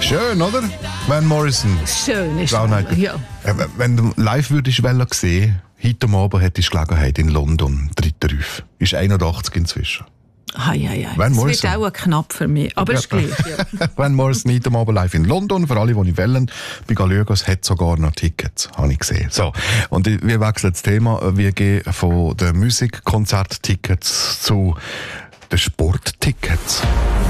Schön, oder? Van Morrison. Schön ist Brown es. Eyed. Ja. Wenn du live würdest sehen, heute Abend hättest du Gelegenheit in London, 3. Ruf. Ist 81 inzwischen. Das wird auch knapp für mich, aber ist gleich. Ja. Van Morrison heute Abend live in London, für alle, die nicht wollen. Bei Gallegos hat sogar noch Tickets, habe ich gesehen. So, und wir wechseln das Thema. Wir gehen von den Musikkonzerttickets zu den Sporttickets.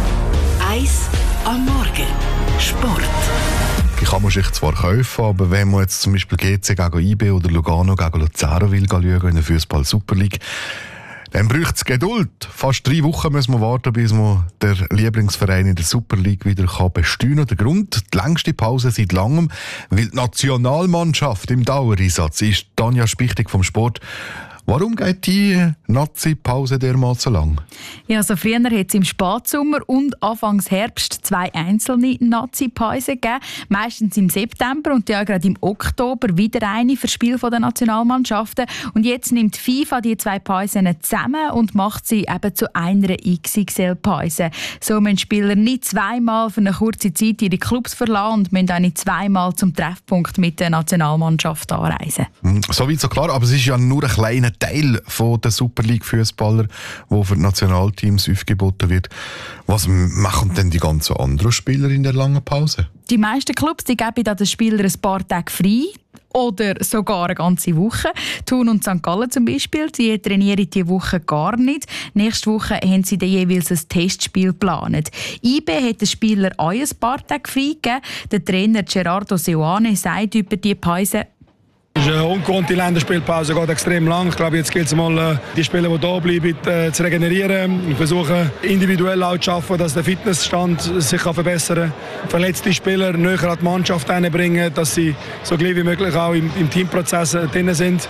Eis am Morgen. Sport. Die kann man sich zwar kaufen, aber wenn man jetzt zum Beispiel GC gegen IB oder Lugano gegen Luzern will schauen in der Fußball Super League, dann braucht es Geduld. Fast 3 Wochen müssen wir warten, bis man der Lieblingsverein in der Super League wieder besteuern kann. Der Grund, die längste Pause seit langem, weil die Nationalmannschaft im Dauereinsatz ist. Tanja Spichtig vom Sport. Warum geht die Nazi-Pause dermaßen lang? Ja, also früher hat es im Spätsommer und Anfangs Herbst 2 einzelne Nazi-Pausen gegeben. Meistens im September und ja gerade im Oktober wieder eine für Spiel der Nationalmannschaften. Und jetzt nimmt FIFA die 2 Pausen zusammen und macht sie eben zu einer XXL-Pause. So müssen Spieler nicht zweimal für eine kurze Zeit ihre Clubs verlassen und müssen auch nicht zweimal zum Treffpunkt mit der Nationalmannschaft anreisen. Soweit so klar, aber es ist ja nur ein kleiner Teil von der Super League-Fußballer, der für die Nationalteams aufgeboten wird. Was machen denn die ganzen anderen Spieler in der langen Pause? Die meisten Clubs die geben den Spielern ein paar Tage frei. Oder sogar eine ganze Woche. Thun und St. Gallen zum Beispiel, die trainieren diese Woche gar nicht. Nächste Woche haben sie dann jeweils ein Testspiel geplant. IB hat den Spielern auch ein paar Tage freigegeben. Der Trainer Gerardo Seoane sagt über die Pause: Eine ungewohnte Länderspielpause geht extrem lang. Ich glaube, jetzt gilt es mal, die Spieler, die hier bleiben, zu regenerieren. Wir versuchen individuell auch zu schaffen, dass der Fitnessstand sich verbessern kann. Verletzte Spieler näher an die Mannschaft bringen, dass sie so gleich wie möglich auch im Teamprozess drin sind.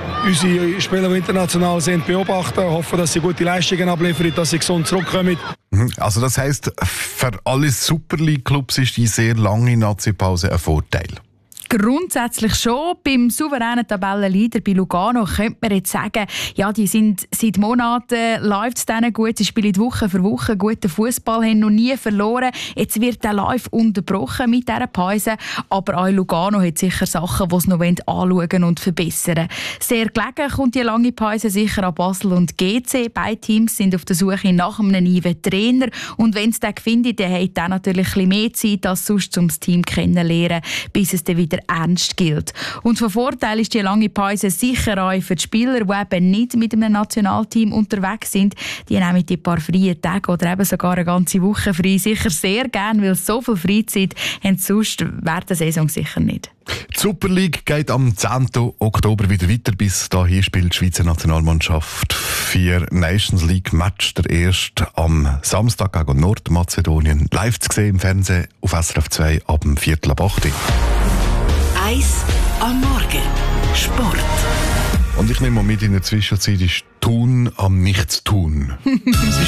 Unsere Spieler, die international sind, beobachten, hoffen, dass sie gute Leistungen abliefern, dass sie gesund zurückkommen. Also das heisst, für alle Super League-Clubs ist die sehr lange Nazi-Pause ein Vorteil? Grundsätzlich schon. Beim souveränen Tabellenleader bei Lugano könnte man jetzt sagen, ja, die sind seit Monaten, läuft es denen gut, sie spielen Woche für Woche guten Fußball, haben noch nie verloren. Jetzt wird der Lauf unterbrochen mit dieser Pause, aber auch Lugano hat sicher Sachen, die sie noch anschauen und verbessern. Sehr gelegen kommt die lange Pause sicher an Basel und GC. Beide Teams sind auf der Suche nach einem neuen Trainer und wenn es den findet, dann hat er natürlich ein bisschen mehr Zeit als sonst, um das Team kennenzulernen, bis es dann wieder ernst gilt. Und von Vorteil ist die lange Pause sicher auch für die Spieler, die eben nicht mit einem Nationalteam unterwegs sind. Die nehmen die paar freie Tage oder eben sogar eine ganze Woche frei sicher sehr gern, weil so viel Freizeit haben sie sonst während der Saison sicher nicht. Die Super League geht am 10. Oktober wieder weiter. Bis dahin spielt die Schweizer Nationalmannschaft 4 Nations League Match. Der erste am Samstag gegen Nordmazedonien. Live zu sehen im Fernsehen auf SRF 2 ab dem 7:45. Eis am Morgen. Sport. Und ich nehme mal mit, in der Zwischenzeit ist Thun am Nichtstun. Es ist